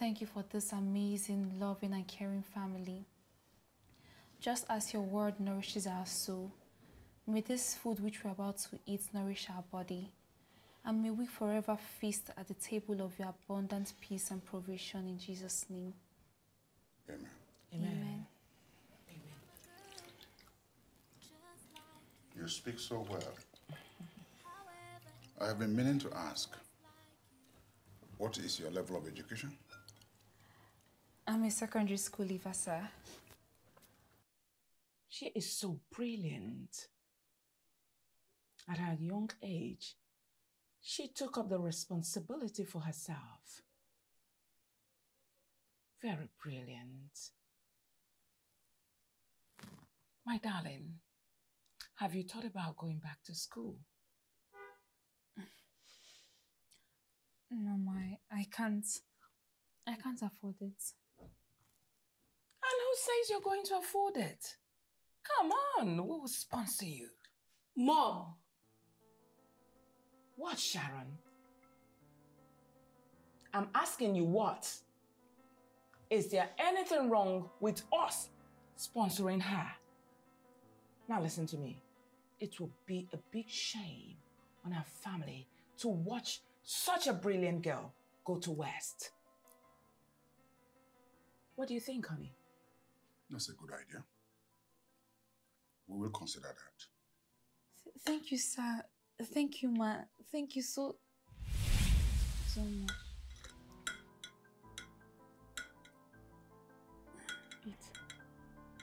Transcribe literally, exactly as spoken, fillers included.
thank you for this amazing, loving, and caring family. Just as your word nourishes our soul, may this food which we're about to eat nourish our body. And may we forever feast at the table of your abundant peace and provision in Jesus' name. Amen. Amen. Amen. Amen. You speak so well. I have been meaning to ask, what is your level of education? I'm a secondary school leaver, sir. She is so brilliant. At her young age, she took up the responsibility for herself. Very brilliant. My darling, have you thought about going back to school? No, my, I can't. I can't afford it. And who says you're going to afford it? Come on, we will sponsor you. Mom! What, Sharon? I'm asking you what? Is there anything wrong with us sponsoring her? Now listen to me. It will be a big shame on our family to watch such a brilliant girl go to West. What do you think, honey? That's a good idea. We will consider that. Th thank you, sir. Thank you, ma. Thank you so, so much.